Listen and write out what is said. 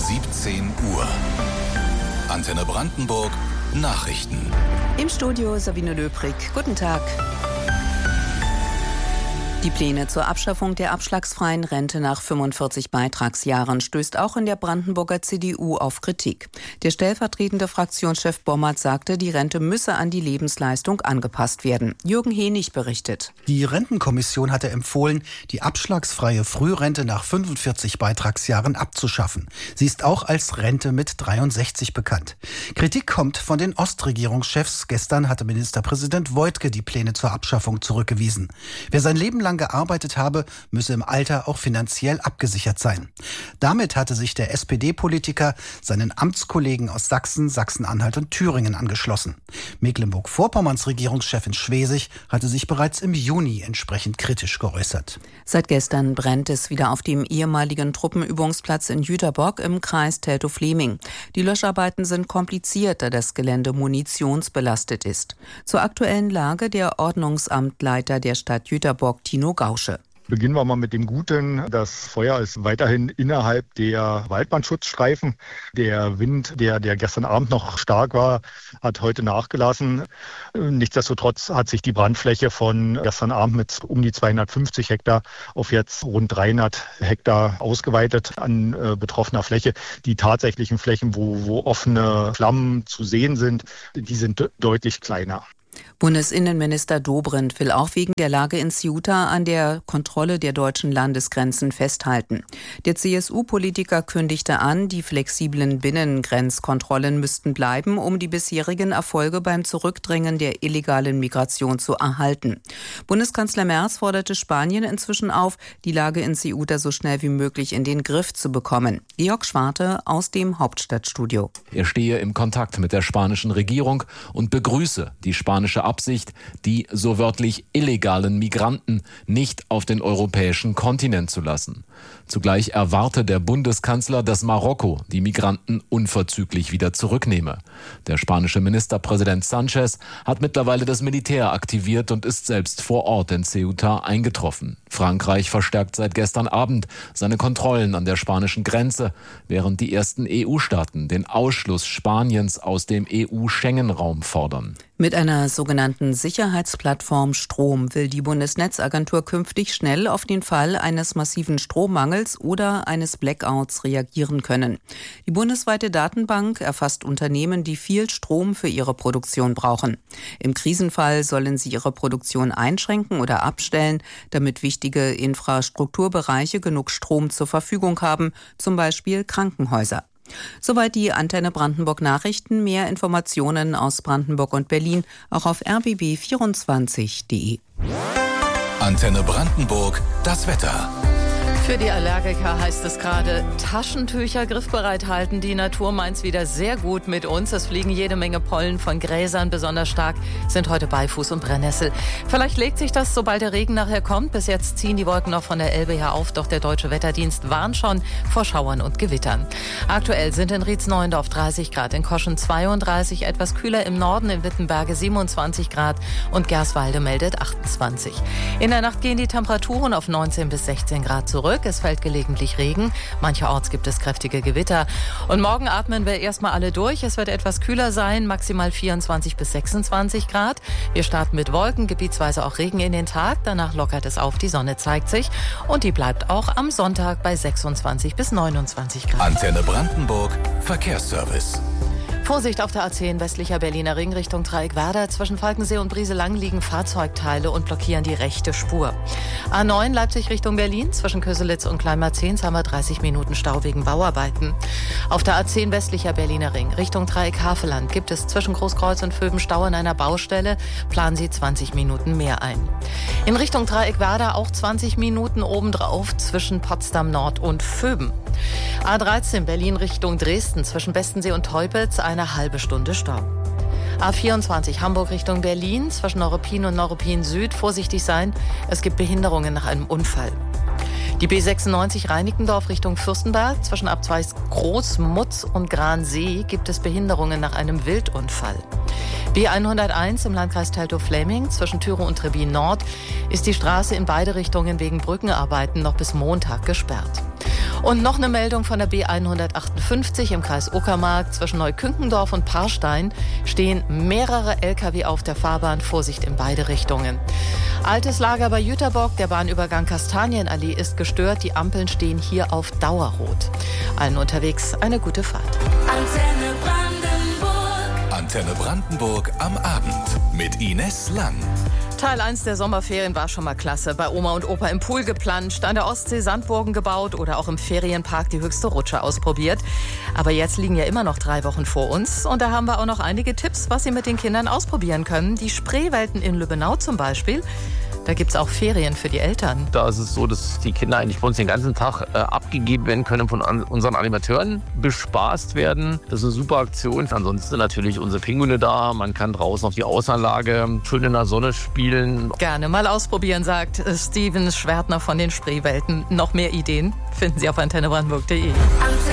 17 Uhr. Antenne Brandenburg, Nachrichten. Im Studio Sabine Löbrig. Guten Tag. Die Pläne zur Abschaffung der abschlagsfreien Rente nach 45 Beitragsjahren stößt auch in der Brandenburger CDU auf Kritik. Der stellvertretende Fraktionschef Bommert sagte, die Rente müsse an die Lebensleistung angepasst werden. Jürgen Henig berichtet. Die Rentenkommission hatte empfohlen, die abschlagsfreie Frührente nach 45 Beitragsjahren abzuschaffen. Sie ist auch als Rente mit 63 bekannt. Kritik kommt von den Ostregierungschefs. Gestern hatte Ministerpräsident Woidke die Pläne zur Abschaffung zurückgewiesen. Wer sein Leben lang gearbeitet habe, müsse im Alter auch finanziell abgesichert sein. Damit hatte sich der SPD-Politiker seinen Amtskollegen aus Sachsen, Sachsen-Anhalt und Thüringen angeschlossen. Mecklenburg-Vorpommerns Regierungschefin Schwesig hatte sich bereits im Juni entsprechend kritisch geäußert. Seit gestern brennt es wieder auf dem ehemaligen Truppenübungsplatz in Jüterbock im Kreis Teltow-Fleming. Die Löscharbeiten sind kompliziert, da das Gelände munitionsbelastet ist. Zur aktuellen Lage der Ordnungsamtleiter der Stadt Jüterbock, Tino Gausche. Beginnen wir mal mit dem Guten. Das Feuer ist weiterhin innerhalb der Waldbrandschutzstreifen. Der Wind, der gestern Abend noch stark war, hat heute nachgelassen. Nichtsdestotrotz hat sich die Brandfläche von gestern Abend mit um die 250 Hektar auf jetzt rund 300 Hektar ausgeweitet an betroffener Fläche. Die tatsächlichen Flächen, wo offene Flammen zu sehen sind, die sind deutlich kleiner. Bundesinnenminister Dobrindt will auch wegen der Lage in Ceuta an der Kontrolle der deutschen Landesgrenzen festhalten. Der CSU-Politiker kündigte an, die flexiblen Binnengrenzkontrollen müssten bleiben, um die bisherigen Erfolge beim Zurückdrängen der illegalen Migration zu erhalten. Bundeskanzler Merz forderte Spanien inzwischen auf, die Lage in Ceuta so schnell wie möglich in den Griff zu bekommen. Georg Schwarte aus dem Hauptstadtstudio. Er stehe im Kontakt mit der spanischen Regierung und begrüße die spanische Absicht, die so wörtlich illegalen Migranten nicht auf den europäischen Kontinent zu lassen. Zugleich erwarte der Bundeskanzler, dass Marokko die Migranten unverzüglich wieder zurücknehme. Der spanische Ministerpräsident Sanchez hat mittlerweile das Militär aktiviert und ist selbst vor Ort in Ceuta eingetroffen. Frankreich verstärkt seit gestern Abend seine Kontrollen an der spanischen Grenze, während die ersten EU-Staaten den Ausschluss Spaniens aus dem EU-Schengen-Raum fordern. Mit einer sogenannten Sicherheitsplattform Strom will die Bundesnetzagentur künftig schnell auf den Fall eines massiven Strommangels oder eines Blackouts reagieren können. Die bundesweite Datenbank erfasst Unternehmen, die viel Strom für ihre Produktion brauchen. Im Krisenfall sollen sie ihre Produktion einschränken oder abstellen, damit wichtige Infrastrukturbereiche genug Strom zur Verfügung haben, zum Beispiel Krankenhäuser. Soweit die Antenne Brandenburg Nachrichten. Mehr Informationen aus Brandenburg und Berlin auch auf rbb24.de. Antenne Brandenburg, das Wetter. Für die Allergiker heißt es gerade, Taschentücher griffbereit halten. Die Natur meint's wieder sehr gut mit uns. Es fliegen jede Menge Pollen von Gräsern. Besonders stark sind heute Beifuß und Brennnessel. Vielleicht legt sich das, sobald der Regen nachher kommt. Bis jetzt ziehen die Wolken noch von der Elbe her auf. Doch der Deutsche Wetterdienst warnt schon vor Schauern und Gewittern. Aktuell sind in Rietz-Neuendorf 30 Grad, in Koschen 32, etwas kühler im Norden, in Wittenberge 27 Grad und Gerswalde meldet 28. In der Nacht gehen die Temperaturen auf 19 bis 16 Grad zurück. Es fällt gelegentlich Regen. Mancherorts gibt es kräftige Gewitter. Und morgen atmen wir erstmal alle durch. Es wird etwas kühler sein, maximal 24 bis 26 Grad. Wir starten mit Wolken, gebietsweise auch Regen in den Tag. Danach lockert es auf, die Sonne zeigt sich. Und die bleibt auch am Sonntag bei 26 bis 29 Grad. Antenne Brandenburg, Verkehrsservice. Vorsicht auf der A10 westlicher Berliner Ring Richtung Dreieckwerder. Zwischen Falkensee und Brieselang liegen Fahrzeugteile und blockieren die rechte Spur. A9 Leipzig Richtung Berlin. Zwischen Köselitz und Kleinmarzens haben wir 30 Minuten Stau wegen Bauarbeiten. Auf der A10 westlicher Berliner Ring Richtung Dreieck-Havelland gibt es zwischen Großkreuz und Vöben Stau an einer Baustelle. Planen Sie 20 Minuten mehr ein. In Richtung Dreieckwerder auch 20 Minuten obendrauf zwischen Potsdam Nord und Vöben. A13 Berlin Richtung Dresden zwischen Bestensee und Teupitz eine halbe Stunde Stau. A24 Hamburg Richtung Berlin zwischen Neuruppin und Neuruppin Süd vorsichtig sein, es gibt Behinderungen nach einem Unfall. Die B96 Reinickendorf Richtung Fürstenberg zwischen Abzweig Großmutz und Gransee gibt es Behinderungen nach einem Wildunfall. B101 im Landkreis Teltow-Fleming zwischen Thüringen und Trebin Nord ist die Straße in beide Richtungen wegen Brückenarbeiten noch bis Montag gesperrt. Und noch eine Meldung von der B158 im Kreis Uckermark. Zwischen Neukünkendorf und Paarstein stehen mehrere Lkw auf der Fahrbahn. Vorsicht in beide Richtungen. Altes Lager bei Jüterbock. Der Bahnübergang Kastanienallee ist gestört. Die Ampeln stehen hier auf Dauerrot. Allen unterwegs eine gute Fahrt. Antenne Brandenburg. Antenne Brandenburg am Abend mit Ines Lang. Teil 1 der Sommerferien war schon mal klasse. Bei Oma und Opa im Pool geplanscht, an der Ostsee Sandburgen gebaut oder auch im Ferienpark die höchste Rutsche ausprobiert. Aber jetzt liegen ja immer noch 3 Wochen vor uns. Und da haben wir auch noch einige Tipps, was Sie mit den Kindern ausprobieren können. Die Spreewelten in Lübbenau zum Beispiel. Da gibt es auch Ferien für die Eltern. Da ist es so, dass die Kinder eigentlich bei uns den ganzen Tag abgegeben werden können, von unseren Animateuren bespaßt werden. Das ist eine super Aktion. Ansonsten natürlich unsere Pinguine da. Man kann draußen auf die Außenanlage schön in der Sonne spielen. Gerne mal ausprobieren, sagt Steven Schwertner von den Spreewelten. Noch mehr Ideen finden Sie auf antennebrandenburg.de.